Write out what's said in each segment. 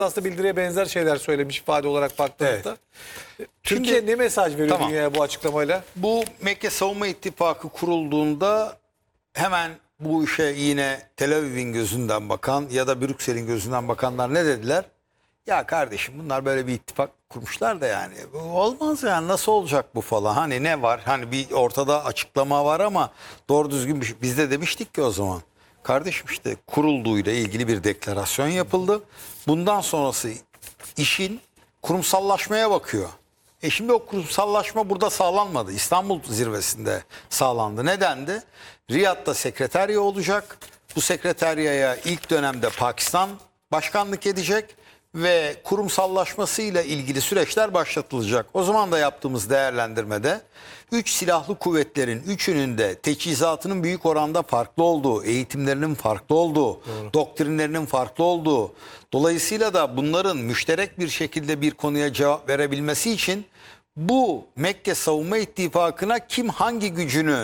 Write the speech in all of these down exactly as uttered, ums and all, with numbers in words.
aslında bildiriye benzer şeyler söylemiş ifade olarak baktığımızda. Evet. Türkiye Şimdi- ne mesaj veriyor Tamam. dünyaya bu açıklamayla? Bu Mekke Savunma İttifakı kurulduğunda hemen bu işe yine Tel Aviv'in gözünden bakan ya da Brüksel'in gözünden bakanlar ne dediler? Ya kardeşim bunlar böyle bir ittifak kurmuşlar da yani olmaz yani, nasıl olacak bu falan. Hani ne var? Hani bir ortada açıklama var ama doğru düzgün bir şey. Biz de demiştik ki o zaman. Kardeşim işte kurulduğuyla ilgili bir deklarasyon yapıldı. Bundan sonrası işin kurumsallaşmaya bakıyor. E şimdi o kurumsallaşma burada sağlanmadı. İstanbul zirvesinde sağlandı. Nedendi? Riyad'da sekreterya olacak. Bu sekreteryaya ilk dönemde Pakistan başkanlık edecek ve kurumsallaşmasıyla ilgili süreçler başlatılacak. O zaman da yaptığımız değerlendirmede üç silahlı kuvvetlerin üçünün de teçhizatının büyük oranda farklı olduğu, eğitimlerinin farklı olduğu, doğru, doktrinlerinin farklı olduğu, dolayısıyla da bunların müşterek bir şekilde bir konuya cevap verebilmesi için bu Mekke Savunma İttifakı'na kim hangi gücünü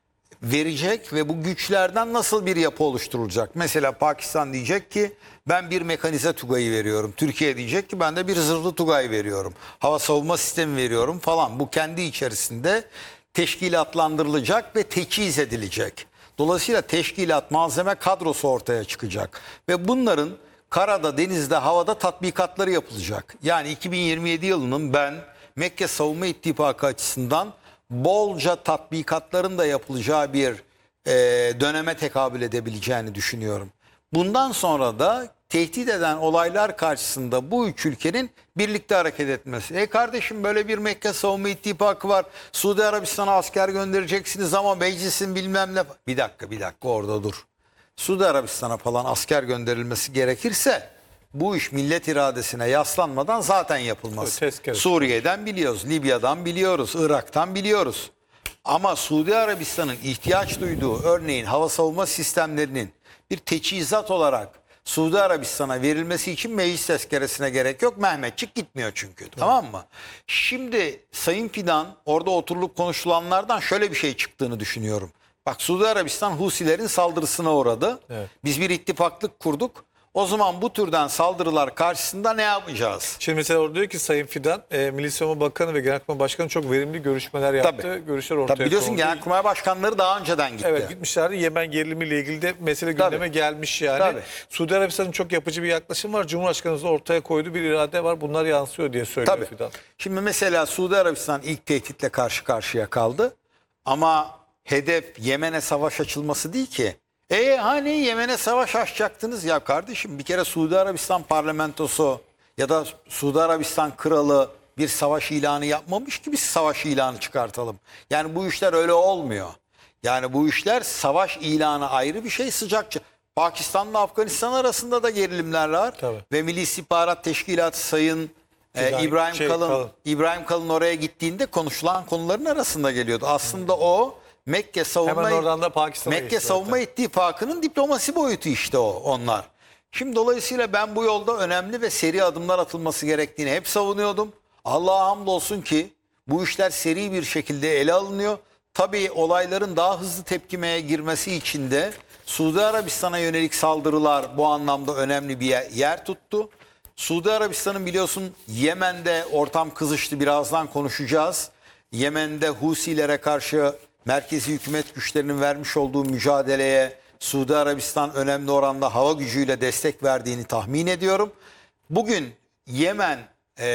verecek ve bu güçlerden nasıl bir yapı oluşturulacak? Mesela Pakistan diyecek ki ben bir mekanize Tugay'ı veriyorum. Türkiye diyecek ki ben de bir zırhlı Tugay veriyorum. Hava savunma sistemi veriyorum falan. Bu kendi içerisinde teşkilatlandırılacak ve teçhiz edilecek. Dolayısıyla teşkilat, malzeme kadrosu ortaya çıkacak. Ve bunların karada, denizde, havada tatbikatları yapılacak. Yani iki bin yirmi yedi yılının ben Mekke Savunma İttifakı açısından bolca tatbikatların da yapılacağı bir e, döneme tekabül edebileceğini düşünüyorum. Bundan sonra da tehdit eden olaylar karşısında bu üç ülkenin birlikte hareket etmesi. E kardeşim böyle bir Mekke Savunma İttifakı var. Suudi Arabistan'a asker göndereceksiniz ama meclisin bilmem ne. Bir dakika bir dakika orada dur. Suudi Arabistan'a falan asker gönderilmesi gerekirse bu iş millet iradesine yaslanmadan zaten yapılmaz. Evet, Suriye'den biliyoruz, Libya'dan biliyoruz, Irak'tan biliyoruz. Ama Suudi Arabistan'ın ihtiyaç duyduğu örneğin hava savunma sistemlerinin bir teçhizat olarak Suudi Arabistan'a verilmesi için meclis tezkeresine gerek yok. Mehmetçik gitmiyor çünkü. Evet. Tamam mı? Şimdi Sayın Fidan orada oturulup konuşulanlardan şöyle bir şey çıktığını düşünüyorum. Bak Suudi Arabistan Husilerin saldırısına uğradı. Evet. Biz bir ittifaklık kurduk. O zaman bu türden saldırılar karşısında ne yapacağız? Şimdi mesela orada diyor ki Sayın Fidan, e, Milli Savunma Bakanı ve Genelkurmay Başkanı çok verimli görüşmeler yaptı. Tabii. Görüşler ortaya Tabii biliyorsun kondu. Genelkurmay Başkanları daha önceden gitti. Evet gitmişlerdi. Yemen gerilimiyle ilgili de mesele gündeme Tabii. gelmiş yani. Tabii. Suudi Arabistan'ın çok yapıcı bir yaklaşım var. Cumhurbaşkanımız ortaya koyduğu bir irade var. Bunlar yansıyor diye söylüyor Tabii. Fidan. Şimdi mesela Suudi Arabistan ilk tehditle karşı karşıya kaldı. Ama hedef Yemen'e savaş açılması değil ki. E hani Yemen'e savaş açacaktınız ya kardeşim, bir kere Suudi Arabistan parlamentosu ya da Suudi Arabistan kralı bir savaş ilanı yapmamış ki biz savaş ilanı çıkartalım. Yani bu işler öyle olmuyor. Yani bu işler savaş ilanı ayrı bir şey, sıcakça. Pakistan'la Afganistan arasında da gerilimler var. Tabii. Ve Milli İstihbarat Teşkilatı Sayın e, İbrahim şey, Kalın, Kalın İbrahim Kalın oraya gittiğinde konuşulan konuların arasında geliyordu. Aslında o Mekke Savunma, Hemen oradan da Pakistan'a Mekke Savunma İttifakı'nın diplomasi boyutu işte o onlar. Şimdi dolayısıyla ben bu yolda önemli ve seri adımlar atılması gerektiğini hep savunuyordum. Allah'a hamdolsun ki bu işler seri bir şekilde ele alınıyor. Tabii olayların daha hızlı tepkimeye girmesi için de Suudi Arabistan'a yönelik saldırılar bu anlamda önemli bir yer, yer tuttu. Suudi Arabistan'ın biliyorsun Yemen'de ortam kızıştı, birazdan konuşacağız. Yemen'de Husilere karşı merkezi hükümet güçlerinin vermiş olduğu mücadeleye Suudi Arabistan önemli oranda hava gücüyle destek verdiğini tahmin ediyorum. Bugün Yemen e,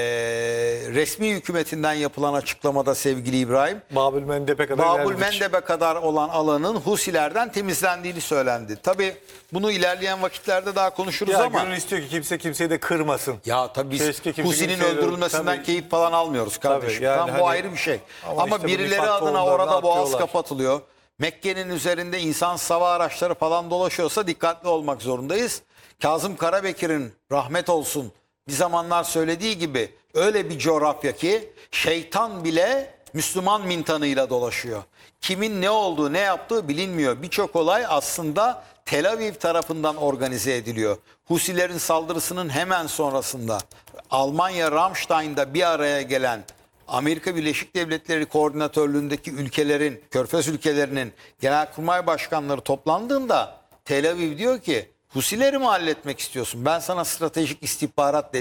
resmi hükümetinden yapılan açıklamada sevgili İbrahim, Babül Mendeb'e kadar Babül Mendeb'e kadar olan alanın Husilerden temizlendiğini söylendi. Tabii bunu ilerleyen vakitlerde daha konuşuruz ya ama. Gönül istiyor ki kimse kimseyi de kırmasın. Ya tabii biz Husi'nin kimseyi öldürülmesinden tabii, keyif falan almıyoruz kardeşim. tabii, yani tamam, hani, bu ayrı bir şey. ama, ama işte birileri adına orada boğaz kapatılıyor. Mekke'nin üzerinde insan hava araçları falan dolaşıyorsa dikkatli olmak zorundayız. Kazım Karabekir'in rahmet olsun bir zamanlar söylediği gibi öyle bir coğrafya ki şeytan bile Müslüman mintanıyla dolaşıyor. Kimin ne olduğu, ne yaptığı bilinmiyor. Birçok olay aslında Tel Aviv tarafından organize ediliyor. Husilerin saldırısının hemen sonrasında Almanya Ramstein'da bir araya gelen Amerika Birleşik Devletleri koordinatörlüğündeki ülkelerin, Körfez ülkelerinin genelkurmay başkanları toplandığında Tel Aviv diyor ki Husileri mi halletmek istiyorsun? Ben sana stratejik istihbarat